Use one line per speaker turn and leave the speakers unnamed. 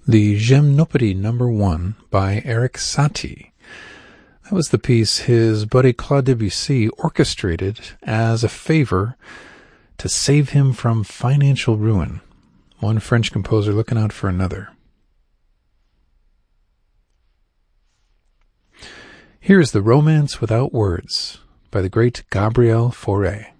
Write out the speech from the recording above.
The Gymnopédie No. 1 by Erik Satie. That was the piece his buddy Claude Debussy orchestrated as a favor to save him from financial ruin. One French composer looking out for another. Here is The Romance Without Words by the great Gabriel Fauré.